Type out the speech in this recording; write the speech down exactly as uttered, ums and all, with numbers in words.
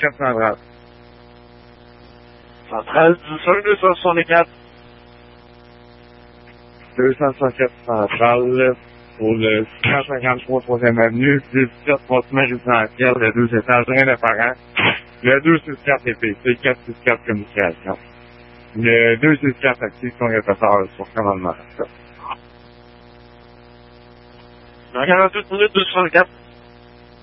quatre centrales. Centrale du feu, deux cent soixante-quatre. deux cent soixante-quatre centrales pour le six cent cinquante-trois troisième avenue, dix-sept bâtiment résidentiel, le deux étages, rien d'apparent. Le deux cent soixante-quatre est P C, quatre cent soixante-quatre communication. Le deux cent soixante-quatre actif son répéteur sur commandement. Dans quarante-huit minutes, deux cent soixante-quatre.